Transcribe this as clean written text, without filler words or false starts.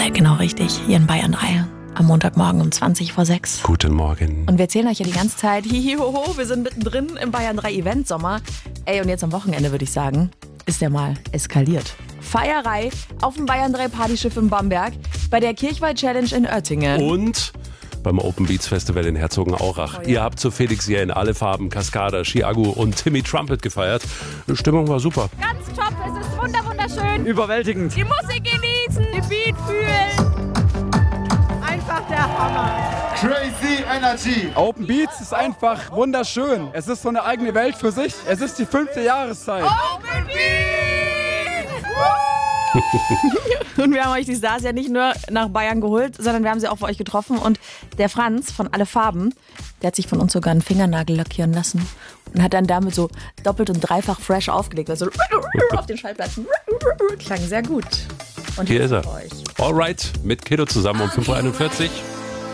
Genau richtig, hier in Bayern 3. Am Montagmorgen um 20 vor 6. Guten Morgen. Und wir erzählen euch ja die ganze Zeit, hihihoho, wir sind mittendrin im Bayern 3 Eventsommer. Ey, und jetzt am Wochenende würde ich sagen, ist der mal eskaliert. Feierei auf dem Bayern 3 Partyschiff in Bamberg, bei der Kirchweih Challenge in Oettingen. Und beim Open Beats Festival in Herzogenaurach. Oh ja. Ihr habt zu Felix hier in alle Farben, Cascada, Chiago und Timmy Trumpet gefeiert. Die Stimmung war super. Ganz top, es ist wunderschön. Überwältigend. Die Musik genießen, die Beat fühlen. Einfach der Hammer. Crazy Energy. Open Beats ist einfach wunderschön. Es ist so eine eigene Welt für sich. Es ist die 5. Jahreszeit. Open Beat! Und wir haben euch die Stars ja nicht nur nach Bayern geholt, sondern wir haben sie auch für euch getroffen. Und der Franz von Alle Farben, der hat sich von uns sogar einen Fingernagel lackieren lassen und hat dann damit so doppelt und dreifach fresh aufgelegt. Also auf den Schallplatten. Klang sehr gut. Und Hier ist er. für euch. Alright, mit Kiddo zusammen um 5.41 Uhr.